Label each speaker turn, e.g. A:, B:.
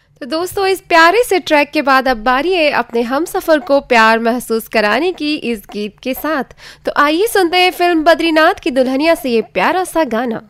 A: तो दोस्तों, इस प्यारे से ट्रैक के बाद अब बारी है अपने हम सफर को प्यार महसूस कराने की इस गीत के साथ। तो आइए सुनते हैं फिल्म बद्रीनाथ की दुल्हनिया से ये प्यारा सा गाना।